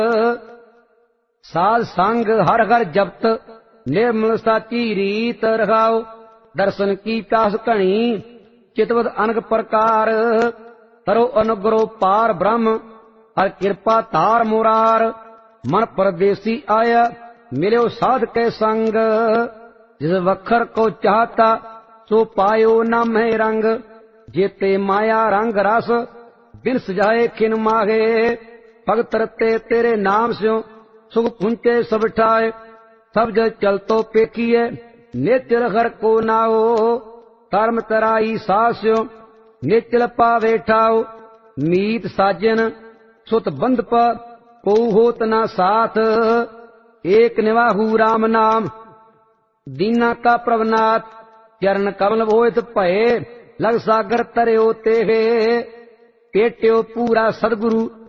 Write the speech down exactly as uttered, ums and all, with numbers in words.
साध संग हर हर जपत निर्मल साची रीत रखाओ। दर्शन की प्यास घनी चितवत अनक प्रकार। तरो अनुग्रह पार ब्रह्म हर कृपा तार मुरार। मन परदेसी आया मिलो साध के संग। जिस वखर को चाहता सो पायो न मैं रंग। जेते माया रंग रस बिन सजाए खिन मागे। भगत रते तेरे नाम स्यो सुख पुंचे सब ठाए। सब जग चलतो पेखिए नेचल हर को नाओ। धर्म तराई सास्यो नेचल पावे ठाओ। मीत साजन सुत बंध पर को होत ना साथ। एक निवाहु राम नाम दीना का प्रभनाथ। चरण कमल भोत भये लग सागर तरयो तेहे। पेट्यो पूरा सदगुरु